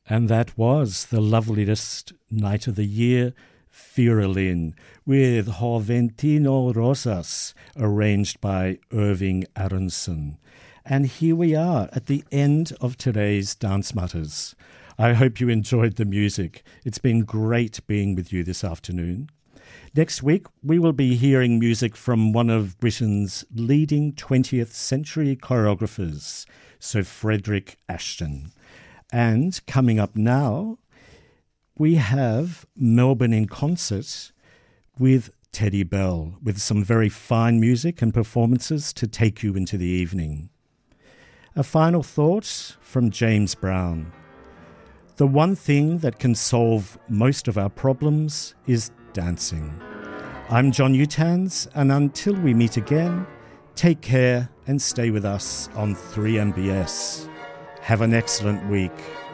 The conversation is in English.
And that was the loveliest night of the year, Firalin, with Joventino Rosas, arranged by Irving Aronson. And here we are at the end of today's Dance Matters. I hope you enjoyed the music. It's been great being with you this afternoon. Next week, we will be hearing music from one of Britain's leading 20th century choreographers, Sir Frederick Ashton. And coming up now, we have Melbourne in concert with Teddy Bell, with some very fine music and performances to take you into the evening. A final thought from James Brown. The one thing that can solve most of our problems is dancing. I'm John Utans, and until we meet again, take care and stay with us on 3MBS. Have an excellent week.